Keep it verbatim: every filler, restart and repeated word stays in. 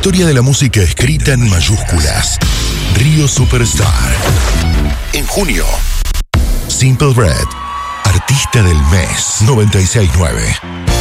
historia de la música escrita en mayúsculas. Río Superstar. En junio, Simple Red, artista del mes noventa y seis nueve.